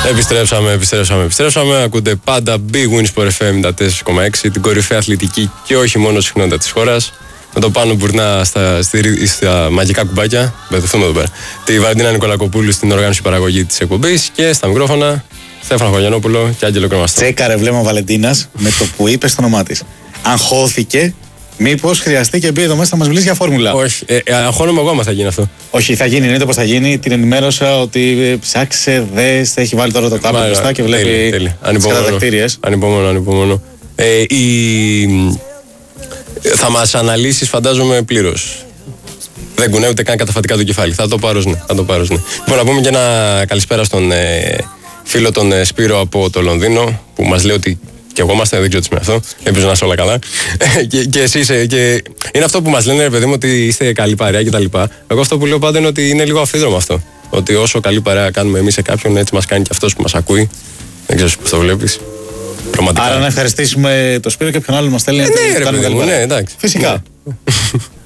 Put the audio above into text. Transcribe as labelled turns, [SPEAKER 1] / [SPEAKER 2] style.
[SPEAKER 1] Επιστρέψαμε. Ακούτε πάντα Big Wins Sport FM 94,6, την κορυφαία αθλητική και όχι μόνο συχνότητα της χώρας. Με το πάνω μπουρνά στα μαγικά κουμπάκια. Μπερδευτούμε εδώ πέρα. Τη Βαλεντίνα Νικολακοπούλου στην οργάνωση παραγωγή της εκπομπής και στα μικρόφωνα Στέφανο Χωγιανόπουλο και Άγγελο Κρεμαστό.
[SPEAKER 2] Τσέκαρε βλέμμα Βαλεντίνας με το που είπε το όνομά της. Αγχώθηκε. Μήπως χρειαστεί και μπει εδώ μέσα να μας μιλήσει για φόρμουλα.
[SPEAKER 1] Όχι, αγχώνομαι εγώ άμα θα γίνει αυτό.
[SPEAKER 2] Όχι, θα γίνει, εννοείται πως θα γίνει. Την ενημέρωσα ότι ψάξε, δες, έχει βάλει τώρα το τάπλο μπροστά και βλέπει τις κατατακτήριες.
[SPEAKER 1] Ανυπομονώ. Θα μας αναλύσεις, φαντάζομαι, πλήρως. Δεν κουνάει ούτε καν καταφατικά το κεφάλι. Θα το πάρω, ναι. Λοιπόν, να πούμε και ένα καλησπέρα στον φίλο τον Σπύρο από το Λονδίνο, που μας λέει ότι και εγώ είμαστε, δεν ξέρω τι με αυτό. Ελπίζω να είσαι όλα καλά. και εσείς. Και είναι αυτό που μας λένε, ρε παιδί μου, ότι είστε καλή παρέα κτλ. Εγώ αυτό που λέω πάντα είναι ότι είναι λίγο αμφίδρομο αυτό. Ότι όσο καλή παρέα κάνουμε εμείς σε κάποιον, έτσι μας κάνει και αυτός που μας ακούει. Δεν ξέρω πώς το βλέπεις.
[SPEAKER 2] Άρα να ευχαριστήσουμε τον Σπύρο και ποιον άλλο μας στέλνει.
[SPEAKER 1] Ναι, ρε παιδί μου, ναι, εντάξει.
[SPEAKER 2] Φυσικά.